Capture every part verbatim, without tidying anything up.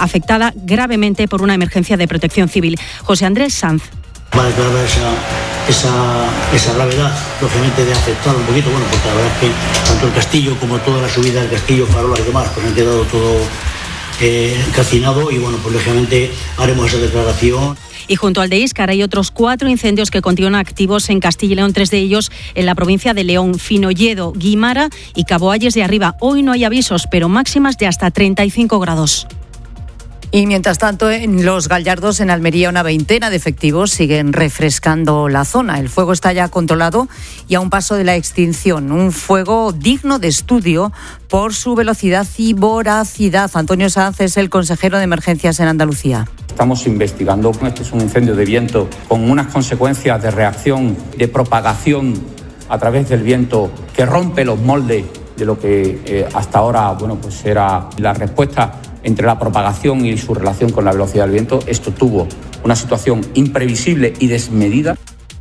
afectada gravemente por una emergencia de protección civil. José Andrés Sanz. Va a declarar esa, esa, esa gravedad, lógicamente, de afectar un poquito, bueno, porque la verdad es que tanto el castillo como toda la subida del castillo, farolas y demás, pues han quedado todo eh, calcinado y bueno, pues lógicamente haremos esa declaración. Y junto al de Íscar hay otros cuatro incendios que continúan activos en Castilla y León, tres de ellos en la provincia de León, Finolledo, Guimara y Caboalles de Arriba. Hoy no hay avisos, pero máximas de hasta treinta y cinco grados. Y mientras tanto, en Los Gallardos, en Almería, una veintena de efectivos siguen refrescando la zona. El fuego está ya controlado y a un paso de la extinción. Un fuego digno de estudio por su velocidad y voracidad. Antonio Sanz es el consejero de Emergencias en Andalucía. Estamos investigando. Este es un incendio de viento con unas consecuencias de reacción, de propagación a través del viento que rompe los moldes de lo que eh, hasta ahora, bueno, pues era la respuesta entre la propagación y su relación con la velocidad del viento. Esto tuvo una situación imprevisible y desmedida.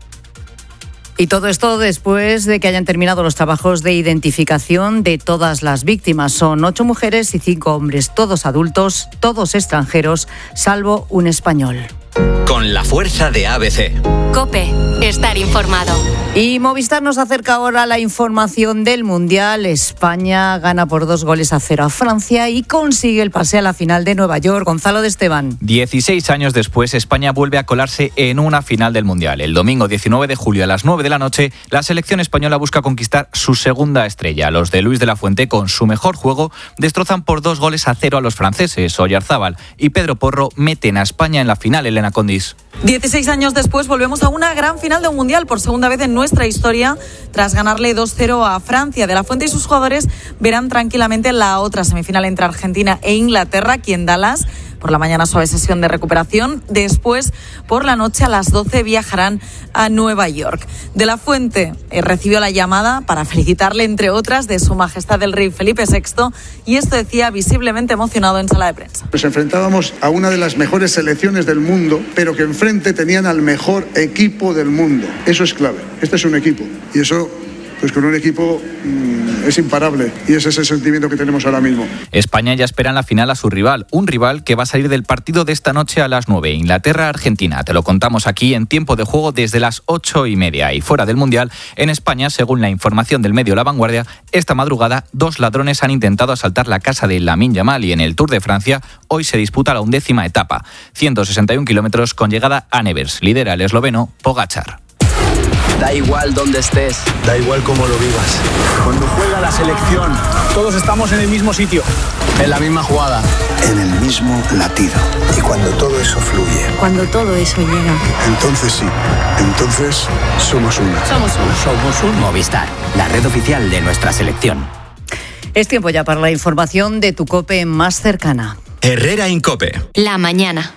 Y todo esto después de que hayan terminado los trabajos de identificación de todas las víctimas. Son ocho mujeres y cinco hombres, todos adultos, todos extranjeros, salvo un español. Con la fuerza de A B C. COPE, estar informado. Y Movistar nos acerca ahora la información del Mundial. España gana por dos goles a cero a Francia y consigue el pase a la final de Nueva York. Gonzalo de Esteban. dieciséis años después, España vuelve a colarse en una final del Mundial. El domingo diecinueve de julio a las nueve de la noche, la selección española busca conquistar su segunda estrella. Los de Luis de la Fuente, con su mejor juego, destrozan por dos goles a cero a los franceses. Oyarzábal y Pedro Porro meten a España en la final. Elena Condis. dieciséis años después volvemos a una gran final de un Mundial por segunda vez en nuestra historia tras ganarle dos cero a Francia. De la Fuente y sus jugadores verán tranquilamente la otra semifinal entre Argentina e Inglaterra aquí en Dallas. Por la mañana suave sesión de recuperación. Después, por la noche a las doce viajarán a Nueva York. De la Fuente eh, recibió la llamada para felicitarle, entre otras, de Su Majestad el Rey Felipe sexto, y esto decía visiblemente emocionado en sala de prensa. Nos enfrentábamos a una de las mejores selecciones del mundo, pero que enfrente tenían al mejor equipo del mundo. Eso es clave. Este es un equipo y eso, pues con un equipo mmm, es imparable, y ese es el sentimiento que tenemos ahora mismo. España ya espera en la final a su rival, un rival que va a salir del partido de esta noche a las nueve, Inglaterra-Argentina. Te lo contamos aquí en tiempo de juego desde las ocho y media. Y fuera del Mundial, en España, según la información del medio La Vanguardia, esta madrugada dos ladrones han intentado asaltar la casa de Lamine Yamal, y en el Tour de Francia hoy se disputa la undécima etapa, ciento sesenta y un kilómetros con llegada a Nevers. Lidera el esloveno Pogačar. Da igual dónde estés, da igual cómo lo vivas. Cuando juega la selección, todos estamos en el mismo sitio, en la misma jugada, en el mismo latido. Y cuando todo eso fluye, cuando todo eso llega, entonces sí, entonces somos uno. Somos uno. Somos un Movistar, la red oficial de nuestra selección. Es tiempo ya para la información de tu COPE más cercana. Herrera en COPE. La mañana.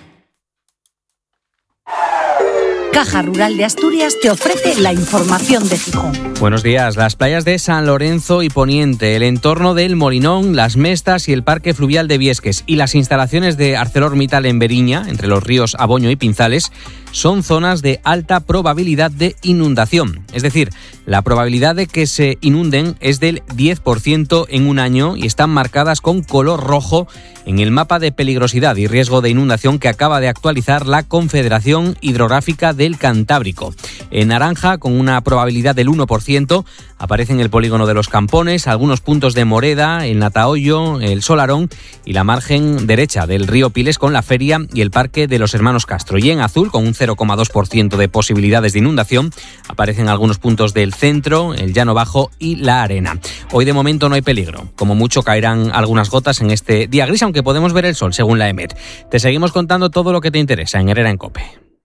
Caja Rural de Asturias te ofrece la información de Gijón. Buenos días. Las playas de San Lorenzo y Poniente, el entorno del Molinón, las Mestas y el Parque Fluvial de Viesques y las instalaciones de ArcelorMittal en Beriña, entre los ríos Aboño y Pinzales, son zonas de alta probabilidad de inundación. Es decir, la probabilidad de que se inunden es del diez por ciento en un año y están marcadas con color rojo en el mapa de peligrosidad y riesgo de inundación que acaba de actualizar la Confederación Hidrográfica del Cantábrico. En naranja, con una probabilidad del uno por ciento, aparecen el polígono de los Campones, algunos puntos de Moreda, el Natahoyo, el Solarón y la margen derecha del río Piles con la Feria y el Parque de los Hermanos Castro. Y en azul, con un cero coma dos por ciento de posibilidades de inundación, aparecen algunos puntos del centro, el Llano Bajo y la Arena. Hoy de momento no hay peligro. Como mucho caerán algunas gotas en este día gris, aunque podemos ver el sol, según la EMET. Te seguimos contando todo lo que te interesa en Herrera en COPE.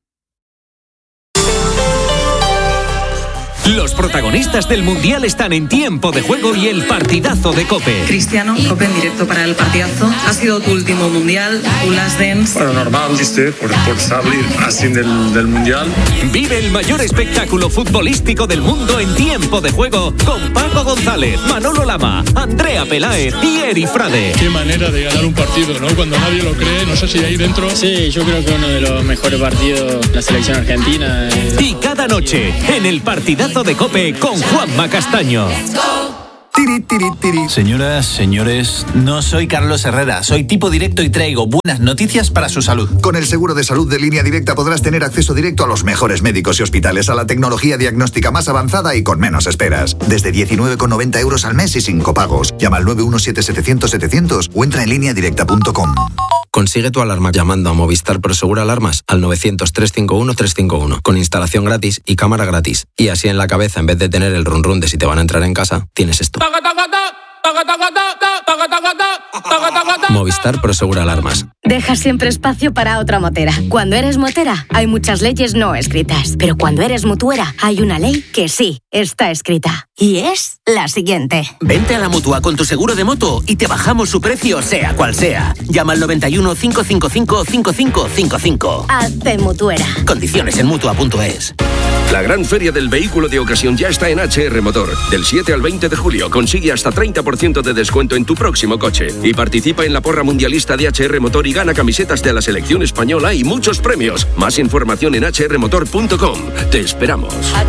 Los protagonistas del Mundial están en tiempo de juego y el partidazo de COPE. Cristiano, COPE en directo para el partidazo. Ha sido tu último Mundial, un last dance. Bueno, normal, ¿viste? Por, por salir así del, del Mundial. Vive el mayor espectáculo futbolístico del mundo en tiempo de juego con Paco González, Manolo Lama, Andrea Peláez y Eri Frade. Qué manera de ganar un partido, ¿no? Cuando nadie lo cree, no sé si ahí dentro... Sí, yo creo que uno de los mejores partidos de la selección argentina. Es... Y cada noche, en el partidazo de COPE con Juanma Castaño. Tiri, tiri, tiri. Señoras, señores, no soy Carlos Herrera, soy tipo directo y traigo buenas noticias para su salud. Con el seguro de salud de Línea Directa podrás tener acceso directo a los mejores médicos y hospitales, a la tecnología diagnóstica más avanzada y con menos esperas. Desde diecinueve con noventa euros al mes y sin copagos. Llama al nueve uno siete siete cero cero setecientos o entra en línea directa punto com. Consigue tu alarma llamando a Movistar Prosegura Alarmas al novecientos, trescientos cincuenta y uno, trescientos cincuenta y uno, con instalación gratis y cámara gratis. Y así en la cabeza, en vez de tener el run run de si te van a entrar en casa, tienes esto. Movistar Prosegura Alarmas. Deja siempre espacio para otra motera. Cuando eres motera, hay muchas leyes no escritas. Pero cuando eres mutuera, hay una ley que sí está escrita. Y es la siguiente. Vente a la Mutua con tu seguro de moto y te bajamos su precio, sea cual sea. Llama al noventa y uno, cinco cinco cinco, cinco cinco cinco cinco. Hazte mutuera. Condiciones en mutua punto es. La gran feria del vehículo de ocasión ya está en H R Motor. Del siete al veinte de julio consigue hasta treinta por ciento de descuento en tu próximo coche. Y participa en la porra mundialista de H R Motor y gana camisetas de la selección española y muchos premios. Más información en h r motor punto com. Te esperamos.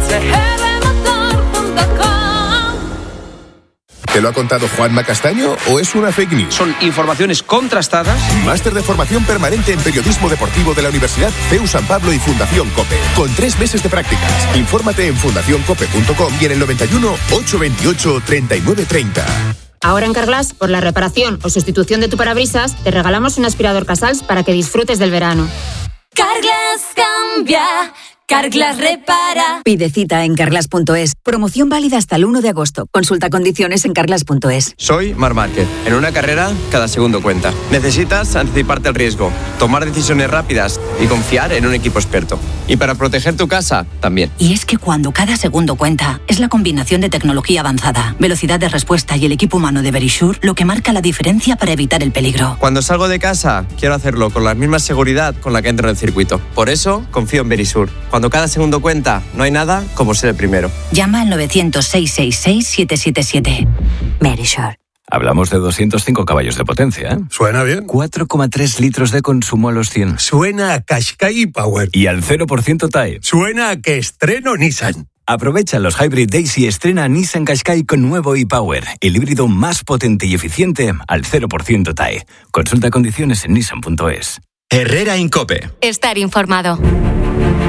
¿Te lo ha contado Juanma Castaño o es una fake news? Son informaciones contrastadas. Máster de formación permanente en periodismo deportivo de la Universidad C E U San Pablo y Fundación COPE. Con tres meses de prácticas. Infórmate en fundación cope punto com y en el noventa y uno, ochocientos veintiocho, treinta y nueve treinta. Ahora en Carglass, por la reparación o sustitución de tu parabrisas, te regalamos un aspirador Casals para que disfrutes del verano. Carglass cambia. Carglass repara. Pide cita en carglass punto es. Promoción válida hasta el uno de agosto. Consulta condiciones en carglass punto es. Soy Marc Márquez. En una carrera, cada segundo cuenta. Necesitas anticiparte al riesgo, tomar decisiones rápidas y confiar en un equipo experto. Y para proteger tu casa, también. Y es que cuando cada segundo cuenta, es la combinación de tecnología avanzada, velocidad de respuesta y el equipo humano de Verisure lo que marca la diferencia para evitar el peligro. Cuando salgo de casa, quiero hacerlo con la misma seguridad con la que entro en el circuito. Por eso, confío en Verisure. Cuando cada segundo cuenta, no hay nada como ser el primero. Llama al novecientos, seiscientos sesenta y seis, siete siete siete. Verisure. Hablamos de doscientos cinco caballos de potencia, ¿eh? Suena bien. cuatro coma tres litros de consumo a los cien. Suena a Qashqai Power. Y al cero por ciento T A E. Suena a que estreno Nissan. Aprovecha los Hybrid Days y estrena Nissan Qashqai con nuevo e-Power, el híbrido más potente y eficiente al cero por ciento T A E. Consulta condiciones en nissan punto es. Herrera Incope. Estar informado.